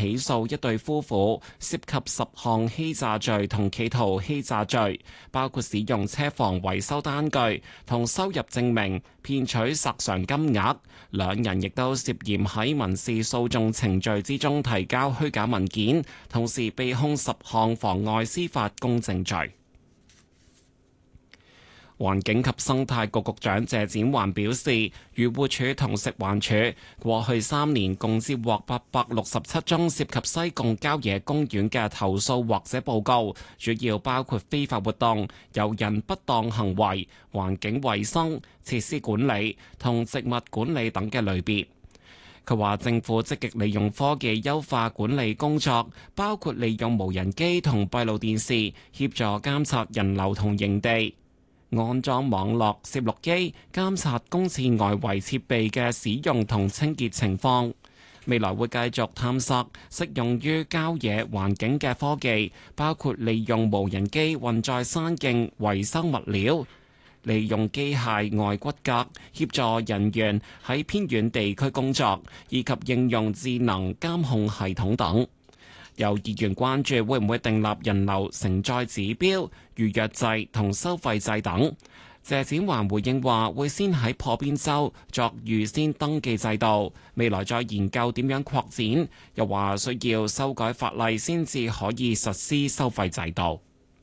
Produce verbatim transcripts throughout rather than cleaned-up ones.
起訴一對夫婦，涉及十項欺詐罪同企圖欺詐罪，包括使用車房維修單據同收入證明騙取索償金額。兩人亦都涉嫌喺民事訴訟程序之中提交虛假文件，同時被控十項妨礙司法公正罪。環境及生態局局長謝展寰表示，漁護署同食環署過去三年共接獲八百六十七宗涉及西貢郊野公園嘅投訴或者報告，主要包括非法活動、遊人不當行為、環境衛生、設施管理同植物管理等嘅類別。佢話政府積極利用科技優化管理工作，包括利用無人機同閉路電視協助監察人流同營地，安裝網絡攝錄機監察公廁外圍設備嘅使用同清潔情況。未來會繼續探索適用於郊野環境嘅科技，包括利用無人機運載山徑維修物料，利用機械外骨骼協助人員喺偏遠地區工作，以及應用智能監控系統等。有議員關注會唔會訂立人流承載指標、預約制同收費制等。謝展寰回應話，會先喺破邊州作預先登記制度，未來再研究點樣擴展。又話需要修改法例先至可以實施收費制度。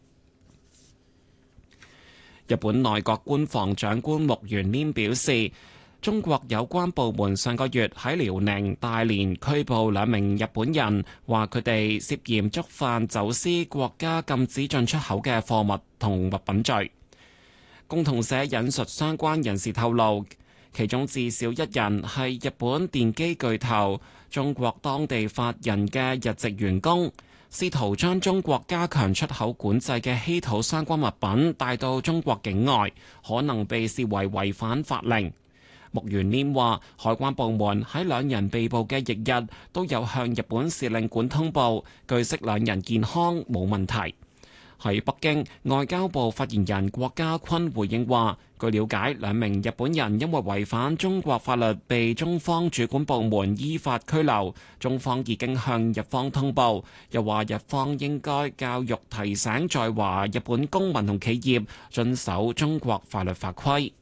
日本內閣官房長官木原稔表示，中國有關部門上個月喺遼寧大連拘捕兩名日本人，話佢哋涉嫌觸犯走私國家禁止進出口嘅貨物同物品罪。共同社引述相關人士透露，其中至少一人係日本電機巨頭中國當地法人嘅日籍員工，試圖將中國加強出口管制嘅稀土相關物品帶到中國境外，可能被視為違反法令。木原稔話，海關部門喺兩人被捕嘅翌日都有向日本使領館通報，據悉兩人健康冇問題。喺北京，外交部發言人郭家坤回應話，據了解，兩名日本人因為違反中國法律被中方主管部門依法拘留，中方已經向日方通報，又話日方應該教育提醒在華日本公民同企業遵守中國法律法規。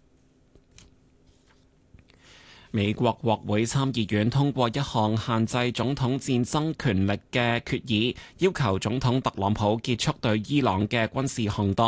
美國國會參議院通過一項限制總統戰爭權力嘅決議，要求總統特朗普結束對伊朗嘅軍事行動。